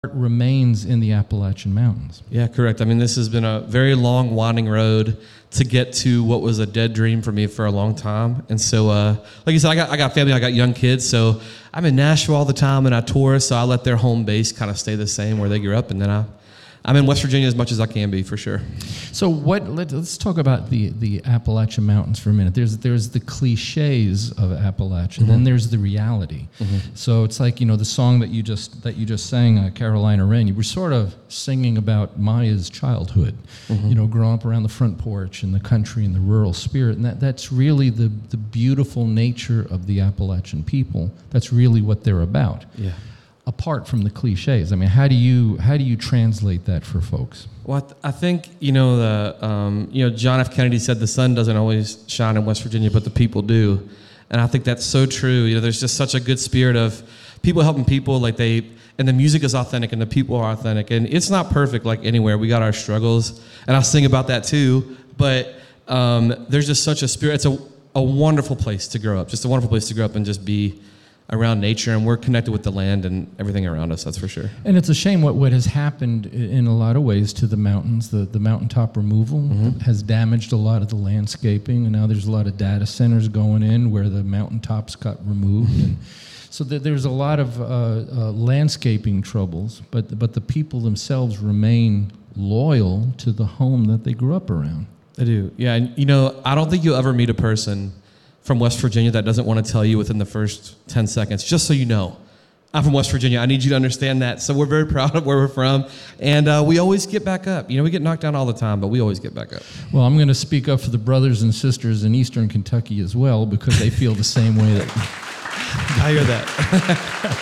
remains in the Appalachian Mountains. Yeah, correct. I mean, this has been a very long, winding road to get to what was a dead dream for me for a long time. And so, like you said, I got family, I got young kids, so I'm in Nashville all the time, and I tour, so I let their home base kind of stay the same where they grew up, and then I'm in West Virginia as much as I can be, for sure. So let's talk about the Appalachian Mountains for a minute. There's the cliches of Appalachia, then there's the reality. So it's like, the song that you just sang, Carolina Wren, you were sort of singing about Maya's childhood, growing up around the front porch in the country and the rural spirit, and that's really the beautiful nature of the Appalachian people. That's really what they're about. Yeah. Apart from the cliches, I mean, how do you translate that for folks? Well, I think John F. Kennedy said the sun doesn't always shine in West Virginia, but the people do, and I think that's so true. There's just such a good spirit of people helping people, and the music is authentic, and the people are authentic, and it's not perfect like anywhere. We got our struggles, and I sing about that too. But there's just such a spirit. It's a wonderful place to grow up, just a wonderful place to grow up and just be around nature, and we're connected with the land and everything around us, that's for sure. And it's a shame what has happened in a lot of ways to the mountains. The mountaintop removal has damaged a lot of the landscaping, and now there's a lot of data centers going in where the mountaintops got removed. And so there's a lot of landscaping troubles, but the people themselves remain loyal to the home that they grew up around. They do, yeah. And I don't think you'll ever meet a person from West Virginia that doesn't want to tell you within the first 10 seconds, just so you know, I'm from West Virginia. I need you to understand that. So we're very proud of where we're from, and we always get back up. We get knocked down all the time, but we always get back up. Well, I'm going to speak up for the brothers and sisters in Eastern Kentucky as well, because they feel the same way that I hear that.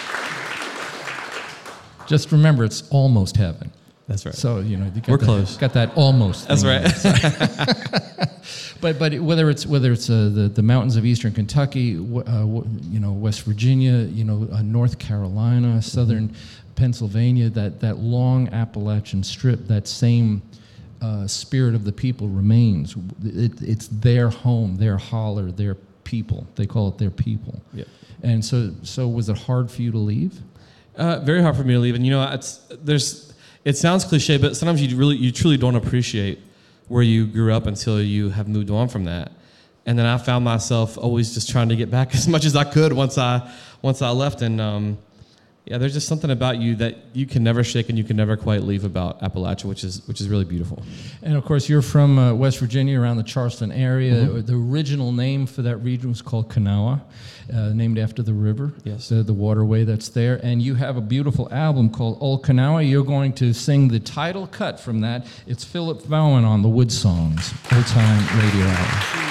Just remember, it's almost heaven. That's right. So, we're close. Got that almost That's thing. right. But whether it's the mountains of Eastern Kentucky, West Virginia, North Carolina, southern Pennsylvania, that long Appalachian strip, that same spirit of the people remains. It's their home, their holler, their people. They call it their people. Yeah. And so was it hard for you to leave? Very hard for me to leave, and it sounds cliche, but sometimes you truly don't appreciate where you grew up until you have moved on from that. And then I found myself always just trying to get back as much as I could once I left. And there's just something about you that you can never shake and you can never quite leave about Appalachia, which is really beautiful. And of course, you're from West Virginia, around the Charleston area. The original name for that region was called Kanawha, named after the river, yes, the waterway that's there. And you have a beautiful album called Old Kanawha. You're going to sing the title cut from that. It's Philip Bowen on the Wood Songs, Old Time Radio Hour.